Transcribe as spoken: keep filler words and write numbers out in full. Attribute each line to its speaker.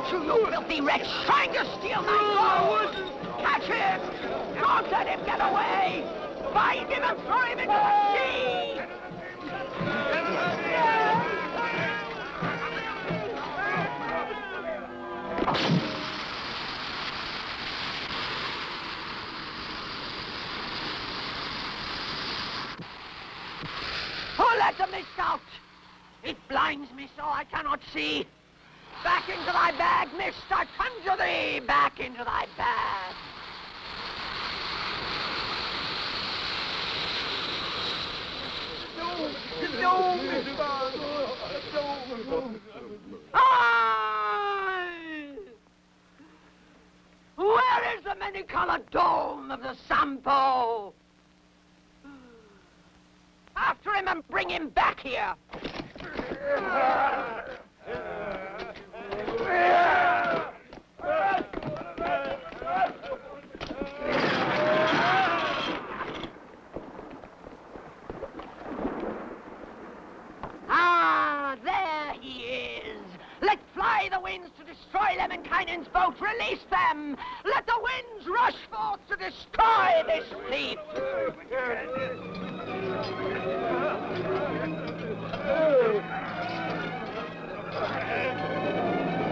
Speaker 1: got you, you filthy wretch, trying to steal my gold! Catch him! Don't let him get away! Bind him and throw him into the sea! Oh, let the mist out! It blinds me so I cannot see. Back into thy bag, mist, I conjure thee! Back into thy bag! No, no, Aye! Where is the many-colored dome of the Sampo? After him and bring him back here! Ah, there he is. Let fly the winds to destroy Lemminkainen's boat. Release them. Let the winds rush forth to destroy this fleet. Oh.